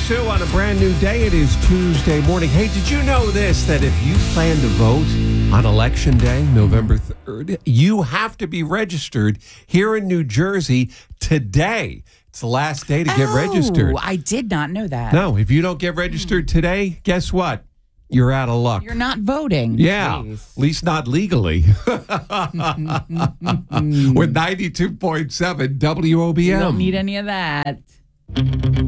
Sue on a brand new day. It is Tuesday morning. Hey, did you know this, that if you plan to vote on Election Day, November 3rd, you have to be registered here in New Jersey today. It's the last day to get registered. I did not know that. No, if you don't get registered today, guess what? You're out of luck. You're not voting. Yeah, Jeez. at least not legally. With 92.7 WOBM. You don't need any of that.